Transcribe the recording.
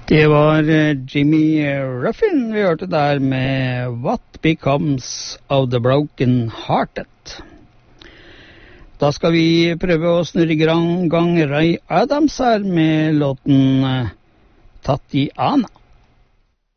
Det var Jimmy Ruffin vi hørte der med What Becomes of the Broken Hearted. Da skal vi prøve å snurre i gang Ray Adams her med låten Tatiana.